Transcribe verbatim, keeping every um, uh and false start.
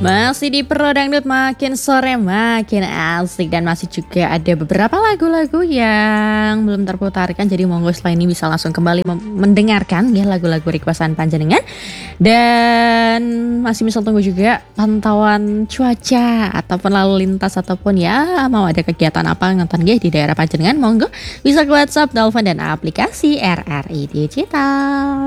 Masih di Pro Dangdut makin sore makin asik dan masih juga ada beberapa lagu-lagu yang belum terputarkan, jadi monggo setelah ini bisa langsung kembali mem- mendengarkan ya lagu-lagu requestan panjenengan. Dan masih bisa tunggu juga pantauan cuaca ataupun lalu lintas ataupun ya mau ada kegiatan apa ngonton ya di daerah panjenengan, monggo bisa ke WhatsApp, telepon dan aplikasi R R I Digital.